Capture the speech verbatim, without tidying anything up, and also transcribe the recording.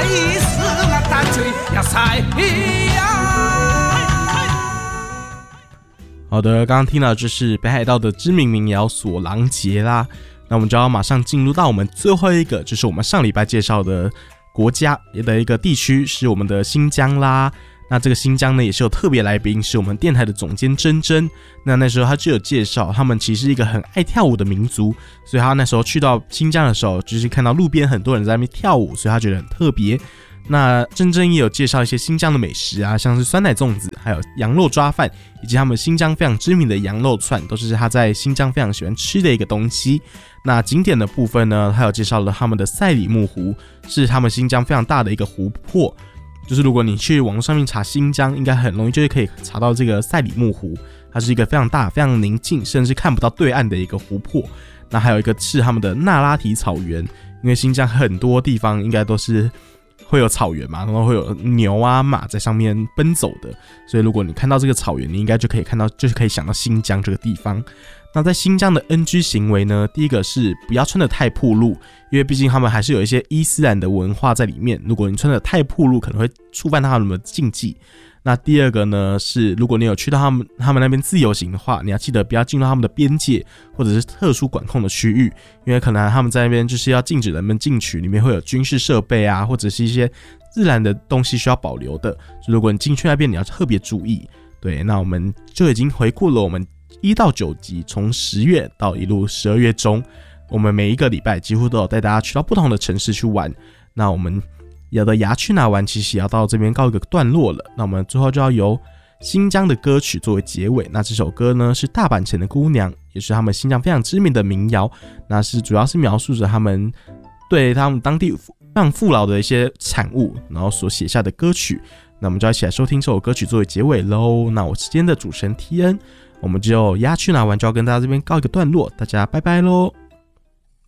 是我单嘴呀塞呀。 好的，刚刚听到的就是北海道的知名民谣《索郎节》啦。那我们就要马上进入到我们最后一个，就是我们上礼拜介绍的国家的一个地区，是我们的新疆啦。那这个新疆呢，也是有特别来宾，是我们电台的总监珍珍。那那时候他就有介绍，他们其实是一个很爱跳舞的民族，所以他那时候去到新疆的时候，就是看到路边很多人在那边跳舞，所以他觉得很特别。那珍珍也有介绍一些新疆的美食啊，像是酸奶粽子，还有羊肉抓饭，以及他们新疆非常知名的羊肉串，都是他在新疆非常喜欢吃的一个东西。那景点的部分呢，他有介绍了他们的赛里木湖，是他们新疆非常大的一个湖泊，就是如果你去网络上面查新疆，应该很容易就可以查到这个赛里木湖，它是一个非常大、非常宁静，甚至看不到对岸的一个湖泊。那还有一个是他们的那拉提草原，因为新疆很多地方应该都是会有草原嘛，然后会有牛啊马在上面奔走的，所以如果你看到这个草原，你应该就可以看到，就是可以想到新疆这个地方。那在新疆的 N G 行为呢，第一个是不要穿得太暴露，因为毕竟他们还是有一些伊斯兰的文化在里面，如果你穿得太暴露，可能会触犯他们的禁忌。那第二个呢是，如果你有去到他们他们那边自由行的话，你要记得不要进入他们的边界或者是特殊管控的区域，因为可能他们在那边就是要禁止人们进去，里面会有军事设备啊，或者是一些自然的东西需要保留的，所以如果你进去那边，你要特别注意。对，那我们就已经回顾了我们一到九集，从十月到一路十二月中，我们每一个礼拜几乎都有带大家去到不同的城市去玩。那我们有的牙去哪玩，其实也要到这边告一个段落了。那我们最后就要由新疆的歌曲作为结尾。那这首歌呢是大阪城的姑娘，也是他们新疆非常知名的民谣。那是主要是描述着他们对他们当地非常富饶的一些产物，然后所写下的歌曲。那我们就要一起来收听这首歌曲作为结尾喽。那我是今天的主持人 T N， 我们就牙去哪玩就要跟大家这边告一个段落，大家拜拜喽。